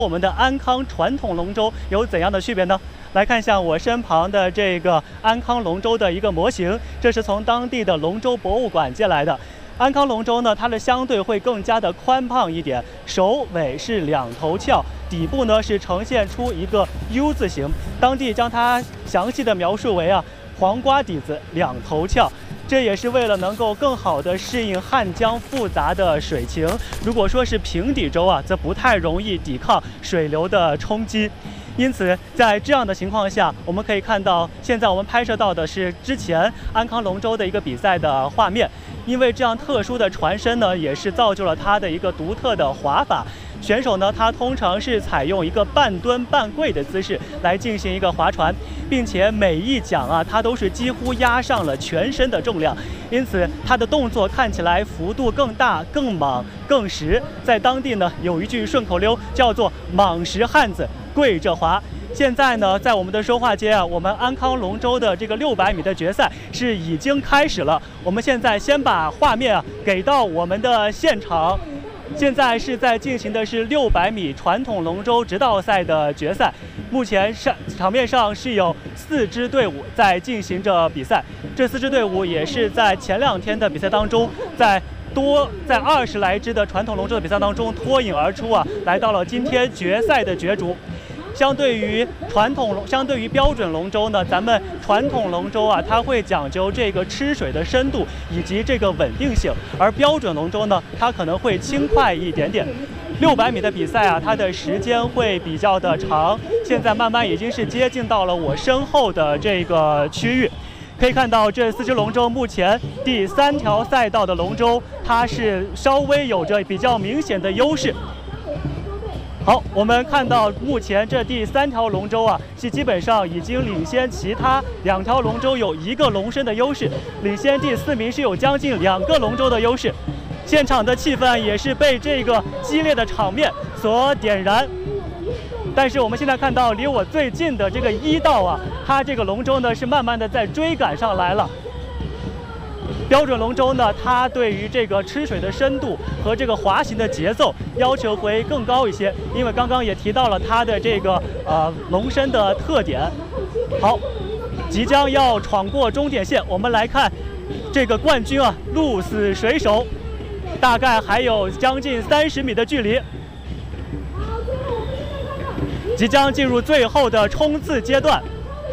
我们的安康传统龙舟有怎样的区别呢？来看一下我身旁的这个安康龙舟的一个模型，这是从当地的龙舟博物馆借来的。安康龙舟呢，它的相对会更加的宽胖一点，首尾是2头翘，底部呢是呈现出一个 U 字形，当地将它详细的描述为黄瓜底子2头翘。这也是为了能够更好的适应汉江复杂的水情。如果说是平底舟则不太容易抵抗水流的冲击。因此，在这样的情况下，我们可以看到，现在我们拍摄到的是之前安康龙舟的一个比赛的画面。因为这样特殊的船身呢，也是造就了它的一个独特的划法。选手呢，他通常是采用一个半蹲半跪的姿势来进行一个划船，并且每一桨它都是几乎压上了全身的重量，因此他的动作看起来幅度更大、更莽、更实。在当地呢，有一句顺口溜叫做“莽实汉子跪着划”。现在呢，在我们的说话间我们安康龙舟的这个600米的决赛是已经开始了。我们现在先把画面给到我们的现场。现在是在进行的是600米传统龙舟直道赛的决赛，目前场面上是有4支队伍在进行着比赛。这4支队伍也是在前2天的比赛当中，在20来支的传统龙舟的比赛当中脱颖而出来到了今天决赛的角逐。相对于标准龙舟呢，咱们传统龙舟它会讲究这个吃水的深度以及这个稳定性，而标准龙舟呢，它可能会轻快一点点。600米的比赛它的时间会比较的长，现在慢慢已经是接近到了我身后的这个区域。可以看到这4支龙舟，目前第3条赛道的龙舟，它是稍微有着比较明显的优势。好，我们看到目前这第3条龙舟是基本上已经领先其他2条龙舟有1个龙身的优势，领先第4名是有将近2个龙舟的优势。现场的气氛也是被这个激烈的场面所点燃。但是我们现在看到离我最近的这个1道它这个龙舟呢是慢慢的在追赶上来了。标准龙舟呢，它对于这个吃水的深度和这个滑行的节奏要求会更高一些，因为刚刚也提到了它的这个龙身的特点。好，即将要闯过终点线，我们来看这个冠军鹿死水手，大概还有将近30米的距离，即将进入最后的冲刺阶段。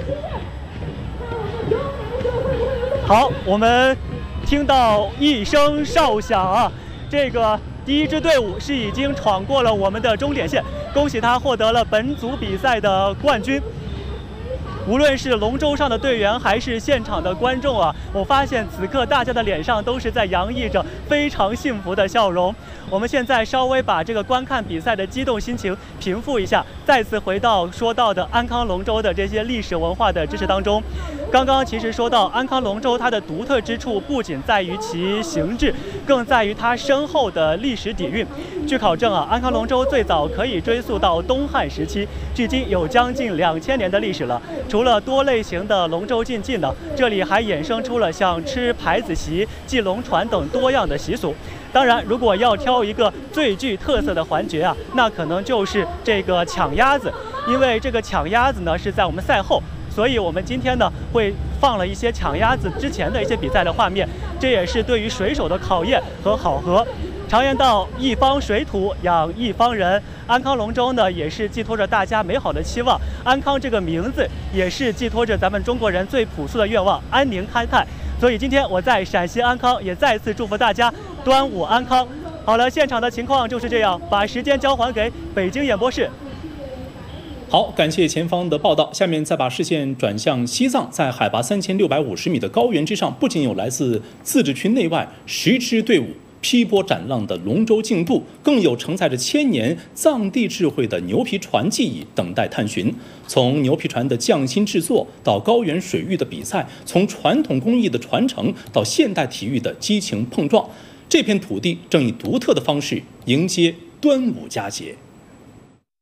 好，我们听到一声哨响这个第1支队伍是已经闯过了我们的终点线，恭喜他获得了本组比赛的冠军。无论是龙舟上的队员还是现场的观众我发现此刻大家的脸上都是在洋溢着非常幸福的笑容。我们现在稍微把这个观看比赛的激动心情平复一下，再次回到说到的安康龙舟的这些历史文化的知识当中。刚刚其实说到安康龙舟，它的独特之处不仅在于其形制，更在于它深厚的历史底蕴。据考证安康龙舟最早可以追溯到东汉时期，距今有将近2000年的历史了。除了多类型的龙舟竞技呢，这里还衍生出了像吃牌子席、系龙船等多样的习俗。当然，如果要挑一个最具特色的环节那可能就是这个抢鸭子，因为这个抢鸭子呢是在我们赛后。所以我们今天呢会放了一些抢鸭子之前的一些比赛的画面，这也是对于水手的考验和考核。常言道，一方水土养一方人，安康龙舟呢也是寄托着大家美好的期望。安康这个名字也是寄托着咱们中国人最朴素的愿望，安宁开泰。所以今天我在陕西安康也再次祝福大家端午安康。好了，现场的情况就是这样，把时间交还给北京演播室。 好，感谢前方的报道。下面再把视线转向西藏，在海拔3650米的高原之上，不仅有来自自治区内外10支队伍劈波斩浪的龙舟竞渡，更有承载着1000年藏地智慧的牛皮船技艺等待探寻。从牛皮船的匠心制作到高原水域的比赛，从传统工艺的传承到现代体育的激情碰撞，这片土地正以独特的方式迎接端午佳节。